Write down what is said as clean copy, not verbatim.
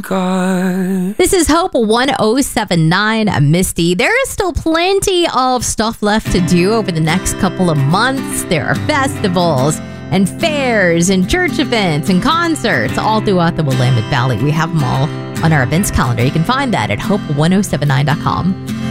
God. This is Hope 1079 Misty. There is still plenty of stuff left to do over the next couple of months. There are festivals and fairs and church events and concerts all throughout the Willamette Valley. We have them all on our events calendar. You can find that at hope1079.com.